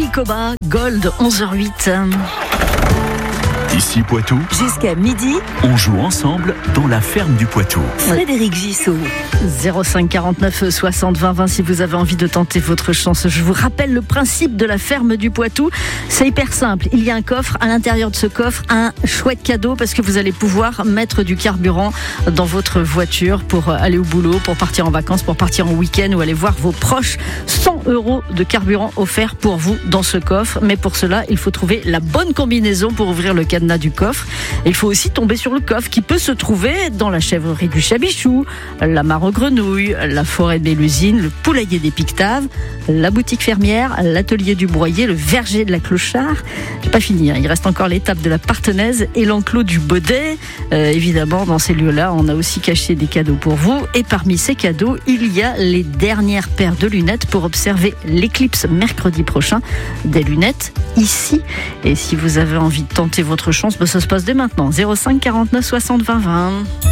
Nicoba, Gold, 11h08. Ici Poitou, jusqu'à midi, on joue ensemble dans la ferme du Poitou. Frédéric Gissot. 05 49 60 20 20 si vous avez envie de tenter votre chance. Je vous rappelle le principe de la ferme du Poitou. C'est hyper simple. Il y a un coffre. À l'intérieur de ce coffre, un chouette cadeau parce que vous allez pouvoir mettre du carburant dans votre voiture pour aller au boulot, pour partir en vacances, pour partir en week-end ou aller voir vos proches. 100 € de carburant offert pour vous dans ce coffre. Mais pour cela, il faut trouver la bonne combinaison pour ouvrir le cadenas du coffre. Et il faut aussi tomber sur le coffre qui peut se trouver dans la chèvrerie du Chabichou, la mare aux grenouilles, la forêt de Mélusine, le poulailler des Pictaves, la boutique fermière, l'atelier du broyer, le verger de la Clochard. J'ai pas fini, il reste encore l'étape de la Partenaise et l'enclos du Baudet. Évidemment, dans ces lieux-là, on a aussi caché des cadeaux pour vous. Et parmi ces cadeaux, il y a les dernières paires de lunettes pour observer l'éclipse mercredi prochain. Des lunettes ici. Et si vous avez envie de tenter votre chance, ça se passe dès maintenant. 05 49 60 20 20.